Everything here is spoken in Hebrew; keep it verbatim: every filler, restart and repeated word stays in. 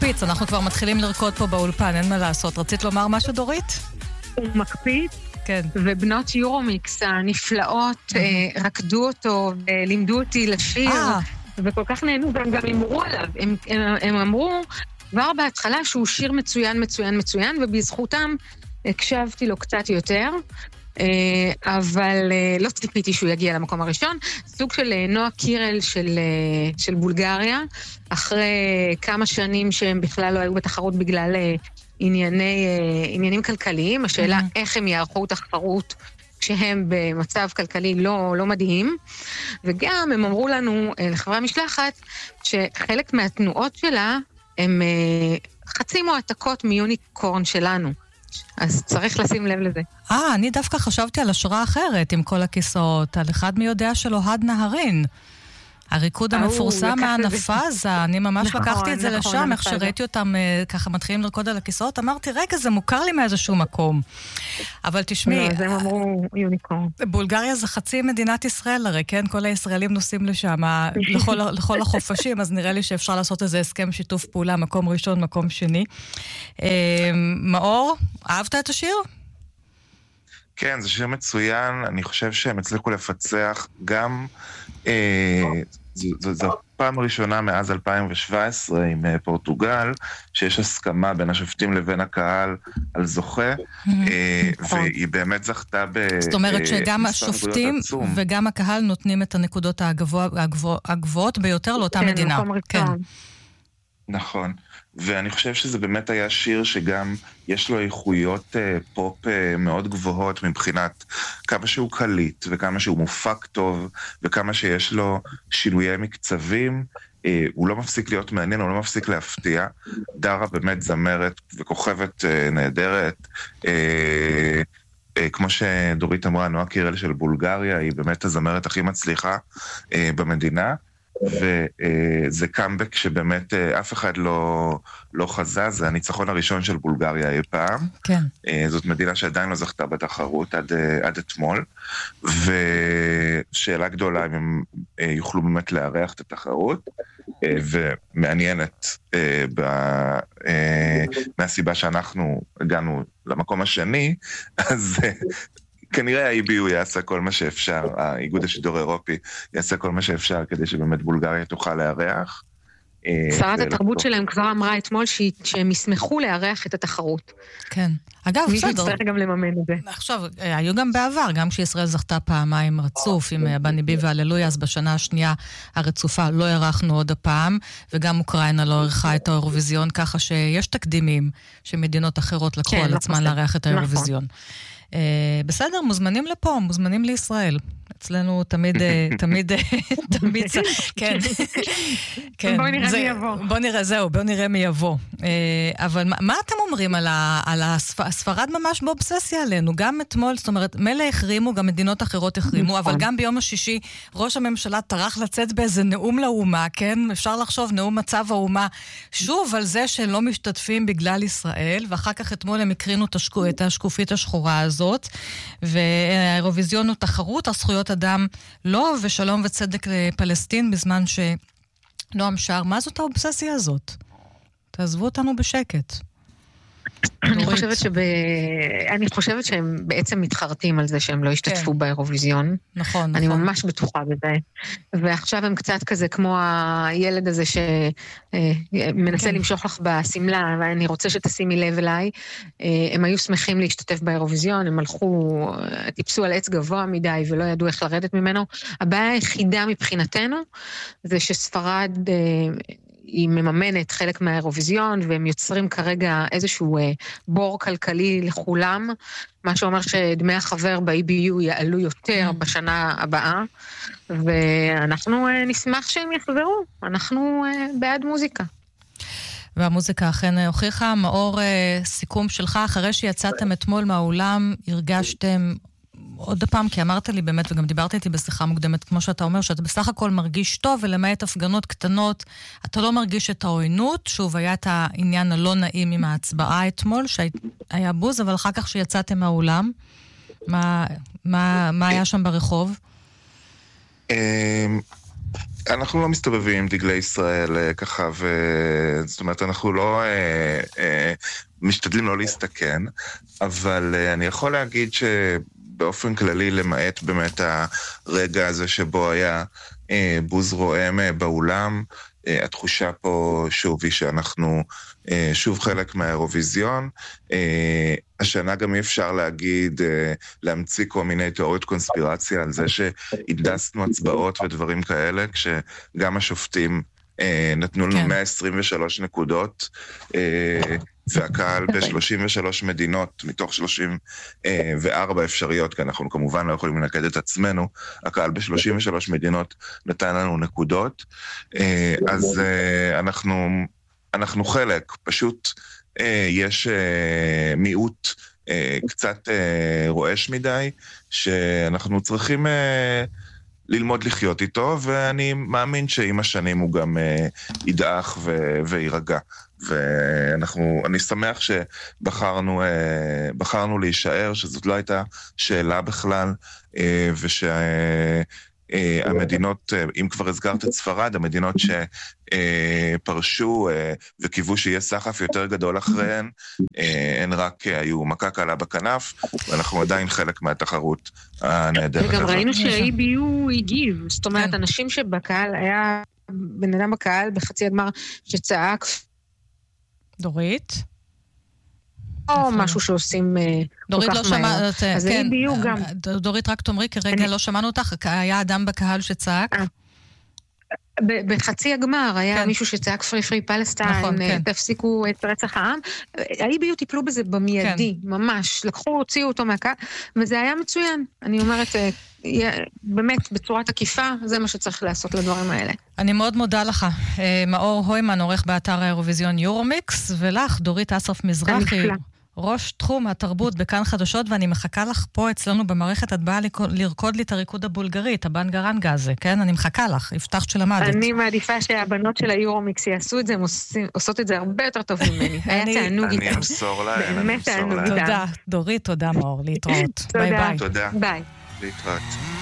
מקפיץ, אנחנו כבר מתחילים לרקוד פה באולפן, אין מה לעשות. רצית לומר משהו, דורית? הוא מקפיץ, כן. ובנות יורומיקס הנפלאות רקדו אותו ולימדו אותי לשיר, וכל כך נהנו, והם גם אמרו עליו, הם, הם, הם אמרו כבר בהתחלה שהוא שיר מצוין, מצוין, מצוין, ובזכותם הקשבתי לו קצת יותר, אבל לא ציפיתי שהוא יגיע למקום הראשון. סוג של נועה קירל של, של בולגריה, אחרי כמה שנים שהם בכלל לא היו בתחרות בגלל ענייני, עניינים כלכליים, השאלה mm-hmm. איך הם יערכו תחרות כשהם במצב כלכלי לא, לא מדהים, וגם הם אמרו לנו לחברי המשלחת שחלק מהתנועות שלה הם חצי מועתקות מיוניקורן שלנו. אז צריך לשים לב לזה. אה, אני דווקא חשבתי על השראה אחרת עם כל הכיסאות, על אחד מי יודע של אוהד נהרין. הריקוד המפורסם מהנפאזה, אני ממש לקחתי את זה לשם, איך שראיתי אותם ככה מתחילים לרקוד על הכיסאות, אמרתי, רגע, זה מוכר לי מאיזשהו מקום. אבל תשמעי, זה אמרו יוניקורן. בולגריה זה חצי מדינת ישראל, הרי כן, כל הישראלים נוסעים לשם לכל החופשים, אז נראה לי שאפשר לעשות איזה הסכם שיתוף פעולה, מקום ראשון, מקום שני. מאור, אהבת את השיר? כן, זה שיר מצוין, אני חושב שהם הצליחו לפצח גם, זו פעם ראשונה מאז אלפיים שבע עשרה עם פורטוגל, שיש הסכמה בין השופטים לבין הקהל על זוכה, והיא באמת זכתה ב... זאת אומרת שגם השופטים וגם הקהל נותנים את הנקודות הגבוהות ביותר לאותה מדינה. כן, נכון. ואני חושב שזה באמת היה שיר שגם יש לו איכויות אה, פופ אה, מאוד גבוהות מבחינת כמה שהוא קליט וכמה שהוא מופק טוב וכמה שיש לו שינויי מקצבים, אה, הוא לא מפסיק להיות מעניין, הוא לא מפסיק להפתיע. דרה באמת זמרת וכוכבת אה, נהדרת, אה, אה, כמו שדורית אמרה, נועה קירל של בולגריה, היא באמת הזמרת הכי מצליחה אה, במדינה, וזה קאמבק שבאמת אף אחד לא, לא חזה, זה הניצחון הראשון של בולגריה אי פעם. כן. זאת מדינה שעדיין לא זכתה בתחרות עד, עד אתמול, ושאלה גדולה אם הם יוכלו באמת לארח את התחרות, ומעניינת מהסיבה שאנחנו הגענו למקום השני, אז... כנראה ה-איי בי יו יעשה כל מה שאפשר, האיגוד השידור האירופי יעשה כל מה שאפשר כדי שבאמת בולגריה תוכל לארח. שרת התרבות שלהם כבר אמרה אתמול שהם ישמחו לארח את התחרות. כן. אגב, בסדר. מישהו צריך גם לממן את זה. עכשיו, היו גם בעבר, גם כשישראל זכתה פעמיים רצוף עם בני בי והללויה, אז בשנה השנייה הרצופה לא ערכנו עוד הפעם, וגם אוקראינה לא ערכה את האירוויזיון, ככה שיש תקדימים שמדינות אחרות לקחו על עצמן לארח את האירוויזיון. בסדר, מוזמנים לפה, מוזמנים לישראל. אצלנו תמיד, תמיד, תמיד, כן. בוא נראה מי יבוא. בוא נראה, זהו, בוא נראה מי יבוא. אבל מה אתם אומרים על הספרד ממש באובססיה עלינו? גם אתמול, זאת אומרת, מלא החרימו, גם מדינות אחרות החרימו, אבל גם ביום השישי, ראש הממשלה טרח לצאת באיזה נאום לאומה, כן? אפשר לחשוב, נאום מצב האומה, שוב על זה שלא משתתפים בגלל ישראל, ואחר כך אתמול הם הקרינו את השקופית השחורה הזאת, והאירוויזיון הוא תחרות, הזכויות אדם לא, ושלום וצדק לפלסטין, בזמן שנועם שר. מה זאת האובססיה הזאת? תעזבו אותנו בשקט. אני חושבת שב... אני חושבת שהם בעצם מתחרטים על זה שהם לא השתתפו באירוויזיון. נכון, אני נכון. ממש בטוחה בזה. ועכשיו הם קצת כזה כמו הילד הזה שמנסה למשוך לך בסמלה, ואני רוצה שתשימי לב אליי. הם היו שמחים להשתתף באירוויזיון, הם הלכו, טיפסו על עץ גבוה מדי ולא ידעו איך לרדת ממנו. הבעיה היחידה מבחינתנו זה שספרד... היא מממנת חלק מהאירוויזיון, והם יוצרים כרגע איזשהו אה, בור כלכלי לכולם, מה שאומר שדמי החבר ב-איי בי יו יעלו יותר בשנה הבאה, ואנחנו אה, נשמח שהם יחזרו, אנחנו אה, בעד מוזיקה. והמוזיקה אכן הוכיחה. מאור, אה, סיכום שלך, אחרי שיצאתם אתמול מהאולם, הרגשתם... עוד הפעם, כי אמרת לי באמת, וגם דיברת איתי בשיחה מוקדמת, כמו שאתה אומר, שאתה בסך הכל מרגיש טוב, ולמעט הפגנות קטנות, אתה לא מרגיש את העוינות. שוב, היה את העניין הלא נעים עם ההצבעה אתמול, שהיה בוז, אבל אחר כך שיצאתם מהאולם, מה, מה, מה היה שם ברחוב? אנחנו לא מסתובבים עם דגלי ישראל ככה, ו... זאת אומרת, אנחנו לא אה, אה, משתדלים לא להסתכן, אבל אה, אני יכול להגיד שבאופן כללי, למעט באמת הרגע הזה שבו היה אה, בוז רועם אה, באולם, אה, התחושה פה שוב היא שאנחנו אה, שוב חלק מהאירוויזיון. אה, השנה גם אי אפשר להגיד, אה, להמציא כל מיני תיאוריות קונספירציה על זה שהדסנו הצבעות ודברים כאלה, כשגם השופטים אה, נתנו לנו כן. מאה עשרים ושלוש נקודות, אה, והקהל ב-שלושים ושלוש מדינות, מתוך שלושים וארבע אפשריות, כי אנחנו כמובן לא יכולים לנקד את עצמנו, הקהל ב-שלושים ושלוש מדינות נתן לנו נקודות, אה, אז אה, אנחנו, אנחנו חלק, פשוט אה, יש אה, מיעוט אה, קצת אה, רועש מדי, שאנחנו צריכים אה, ללמוד לחיות איתו, ואני מאמין שעם השנים הוא גם אה, ידעך ו- וירגע. ואנחנו, אני שמח שבחרנו אה, בחרנו להישאר, שזאת לא הייתה שאלה בכלל, אה, ושהמדינות, אה, אם כבר הזכרת את ספרד, המדינות שפרשו אה, וקיוו שיהיה סחף יותר גדול אחריהן, אה, הן רק אה, היו מכה קלה בכנף, ואנחנו עדיין חלק מהתחרות הנהדרת הזאת. וגם ראינו שה-אי בי יו הגיב, זאת אומרת, אנשים שבקהל, היה בן אדם בקהל בחצי הגמר שצעק, דורית? או משהו שעושים כל כך מהר. אז ה-אי בי יו גם... דורית, רק תאמרי, כרגע לא שמענו אותך, היה אדם בקהל שצעק? בחצי הגמר היה מישהו שצעק פרי פרי פלסטיין, תפסיקו את רצח העם. ה-אי בי יו טיפלו בזה במיידי, ממש. לקחו, הוציאו אותו מהקהל, וזה היה מצוין. אני אומרת, באמת, בצורה תקיפה, זה מה שצריך לעשות לדברים האלה. אני מאוד מודה לך. מאור הוימן, עורך באתר האירוויזיון יורומיקס, ולך, דורית אסרף מזרחי, ראש תחום התרבות בכאן חדשות, ואני מחכה לך פה אצלנו במערכת, את באה לרקוד לי את הריקוד הבולגרי, את הבנגרנגה הזה, כן? אני מחכה לך, הבטחת שלמדת. אני מעדיפה שהבנות של היורומיקס יעשו את זה, הן עושות את זה הרבה יותר טוב ממני. היה תענוג איתם. אני אמסור להם, באמת תענוג איתם. תודה, דורית, תודה מאור, להתראות. ביי ביי. תודה. ביי. להתראות.